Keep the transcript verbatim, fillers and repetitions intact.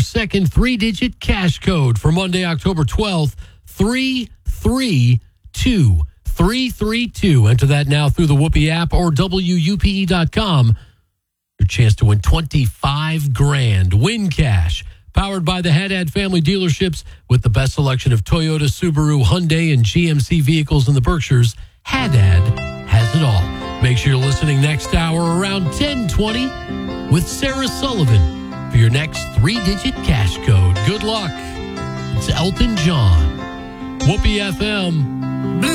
second three-digit cash code for Monday, October twelfth, three three two three three two. Enter that now through the Whoopee app or W U P E dot com. Your chance to win twenty-five grand. Win cash. Powered by the Haddad family dealerships with the best selection of Toyota, Subaru, Hyundai, and G M C vehicles in the Berkshires. Haddad has it all. Make sure you're listening next hour around ten twenty with Sarah Sullivan for your next three-digit cash code. Good luck. It's Elton John. Whoopee F M.